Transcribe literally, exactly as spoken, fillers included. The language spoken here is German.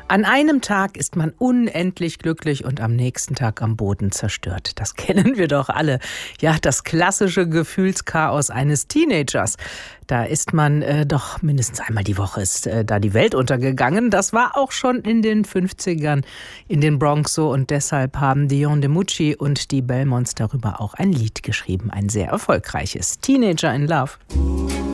An einem Tag ist man unendlich glücklich und am nächsten Tag am Boden zerstört. Das kennen wir doch alle. Ja, das klassische Gefühlschaos eines Teenagers. Da ist man äh, doch mindestens einmal die Woche ist äh, da die Welt untergegangen. Das war auch schon in den fünfzigern in den Bronx so und deshalb haben Dion DiMucci und die Belmonts darüber auch ein Lied geschrieben. Ein sehr erfolgreiches. Teenager in Love.